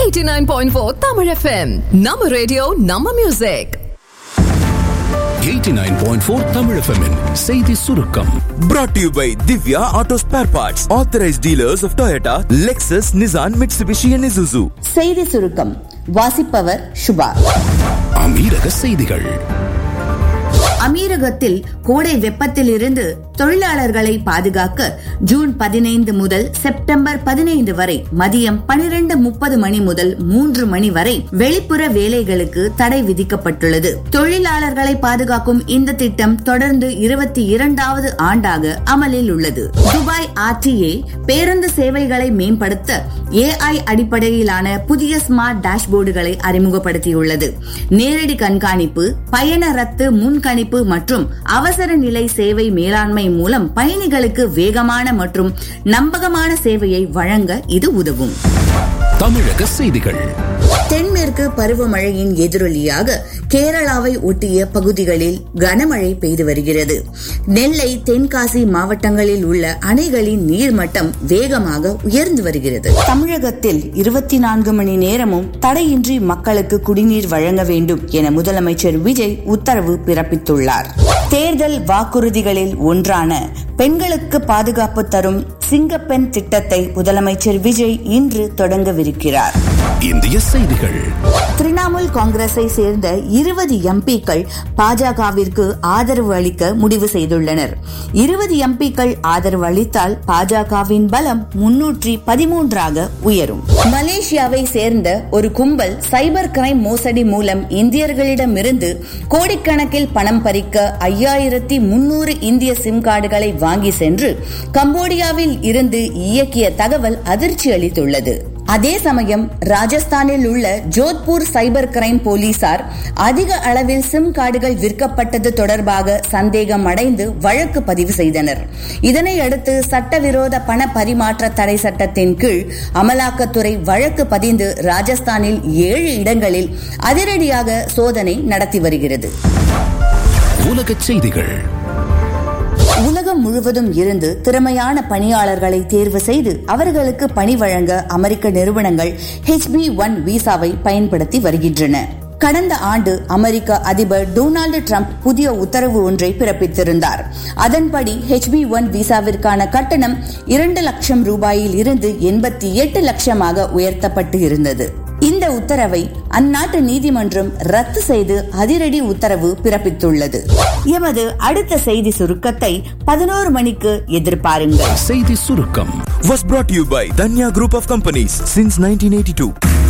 89.4 Tamil FM. நம்ம radio நம்ம music. 89.4 Tamil FM -இன் செய்தி சுருக்கம். Brought to you by Divya Auto Spare Parts, authorized dealers of Toyota, Lexus, Nissan, Mitsubishi and Isuzu. செய்தி சுருக்கம் வாசிப்பவர் சுபா. அமீரக செய்திகள். அமீரகத்தில் கோடை வெப்பத்தில் இருந்து தொழிலாளர்களை பாதுகாக்க ஜூன் 15 முதல் செப்டம்பர் 15 வரை மதியம் 12:30 மணி முதல் 3 மணி வரை வெளிப்புற வேலைகளுக்கு தடை விதிக்கப்பட்டுள்ளது. தொழிலாளர்களை பாதுகாக்கும் இந்த திட்டம் தொடர்ந்து 22வது ஆண்டாக அமலில் உள்ளது. துபாய் RTA பேருந்து சேவைகளை மேம்படுத்த AI அடிப்படையிலான புதிய ஸ்மார்ட் டேஷ்போர்டுகளை அறிமுகப்படுத்தியுள்ளது. நேரடி கண்காணிப்பு, பயண ரத்து முன்கணிப்பு மற்றும் அவசர நிலை சேவை மேலாண்மை மூலம் பயணிகளுக்கு வேகமான மற்றும் நம்பகமான சேவையை வழங்க இது உதவும். தமிழக செய்திகள். தென்மேற்கு பருவமழையின் எதிரொலியாக கேரளாவை ஒட்டிய பகுதிகளில் கனமழை பெய்து வருகிறது. நெல்லை, தென்காசி மாவட்டங்களில் உள்ள அணைகளின் நீர்மட்டம் வேகமாக உயர்ந்து வருகிறது. தமிழகத்தில் 24 மணி நேரமும் தடையின்றி மக்களுக்கு குடிநீர் வழங்க வேண்டும் என முதலமைச்சர் விஜய் உத்தரவு பிறப்பித்துள்ளார். தேர்தல் வாக்குறுதிகளில் ஒன்றான பெண்களுக்கு பாதுகாப்பு தரும் சிங்கப்பெண் திட்டத்தை முதலமைச்சர் விஜய் இன்று தொடங்கவிருக்கிறார். இந்திய செய்திகள். திரிணாமுல் காங்கிரஸை சேர்ந்த 20 எம்பிக்கள் பாஜகவிற்கு ஆதரவு அளிக்க முடிவு செய்துள்ளனர். 20 எம்பிக்கள் ஆதரவு அளித்தால் பாஜகவின் பலம் 313 உயரும். மலேசியாவை சேர்ந்த ஒரு கும்பல் சைபர் கிரைம் மோசடி மூலம் இந்தியர்களிடமிருந்து கோடிக்கணக்கில் பணம் பறிக்க 5300 இந்திய சிம் கார்டுகளை வாங்கி சென்று கம்போடியாவில் இருந்து இயக்கிய தகவல் அதிர்ச்சி அளித்துள்ளது. அதே சமயம் ராஜஸ்தானில் உள்ள ஜோத்பூர் சைபர் கிரைம் போலீசார் அதிக அளவில் சிம் கார்டுகள் விற்கப்பட்டது தொடர்பாக சந்தேகம் அடைந்து வழக்கு பதிவு செய்தனர். இதனை அடுத்து சட்டவிரோத பண பரிமாற்ற தடை சட்டத்தின் கீழ் அமலாக்கத்துறை வழக்கு பதிந்து ராஜஸ்தானில் 7 இடங்களில் அதிரடியாக சோதனை நடத்தி வருகிறது. உலகச் செய்திகள். உலகம் முழுவதும் இருந்து திறமையான பணியாளர்களை தேர்வு செய்து அவர்களுக்கு பணி வழங்க அமெரிக்க நிறுவனங்கள் HB1 விசாவை பயன்படுத்தி வருகின்றன. கடந்த ஆண்டு அமெரிக்க அதிபர் டொனால்டு டிரம்ப் புதிய உத்தரவு ஒன்றை பிறப்பித்திருந்தார். அதன்படி HB1 விசாவிற்கான கட்டணம் 2 லட்சம் ரூபாயில் இருந்து 88 லட்சமாக உயர்த்தப்பட்டு இருந்தது. இந்த உத்தரவை அந்நாட்டு நீதிமன்றம் ரத்து செய்து அதிரடி உத்தரவு பிறப்பித்துள்ளது. எமது அடுத்த செய்தி சுருக்கத்தை 11 மணிக்கு எதிர்பாருங்கள். செய்தி சுருக்கம் was brought to you by Danya Group of Companies since 1982.